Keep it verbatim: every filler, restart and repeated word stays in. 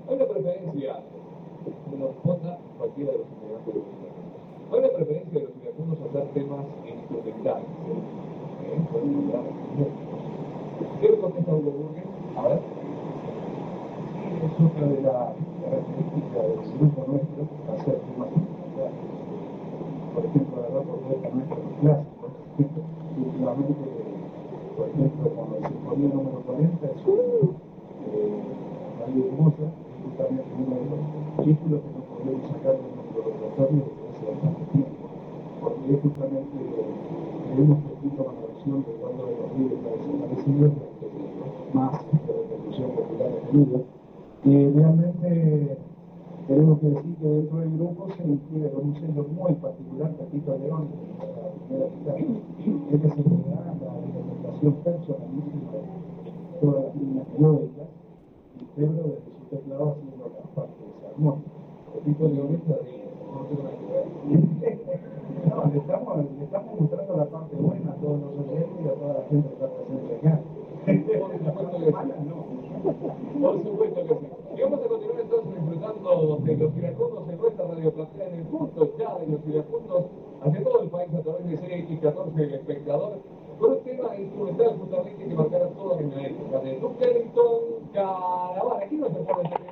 Hay una preferencia, que nos responda cualquiera de los integrantes de los iracundos. Hay una preferencia de los iracundos hacer temas instrumentales, ¿eh? Por nombrar músicos. ¿Qué le contesta Hugo Burger? A ver. Sí, es otra de las características del grupo nuestro, hacer temas instrumentales. Por ejemplo, agarrar por vuelta nuestros clásicos. Últimamente, por ejemplo, con el Sinfonía número cuarenta, es un eh, Radio Hermosa, es justamente uno de los títulos que no podemos sacar de nuestro repertorio desde hace bastante tiempo, porque es justamente, creemos que junto con la versión de Eduardo de los Ríos está desaparecido, es la que más de repercusión popular ha tenido. Y realmente tenemos que decir que dentro del grupo se inscribe con un sello muy particular, Tatito León, la primera guitarra. Este se le da la interpretación personalísima de todas las líneas melódicas, y Pedro desde su teclado haciendo las partes armónicas. Tatito León es la de... No tengo nada que ver. No, le estamos, le estamos mostrando la parte buena a todos los oyentes y a toda la gente que está presente acá. Por supuesto que sí. Por supuesto que sí. Y vamos a continuar entonces disfrutando de los iracundos en nuestra radio platea, en el punto ya de los iracundos, hacia todo el país a través de C X catorce El Espectador, con un tema instrumental justamente que marcara toda en la época de Duke Ellington, Caravana. Aquí no se puede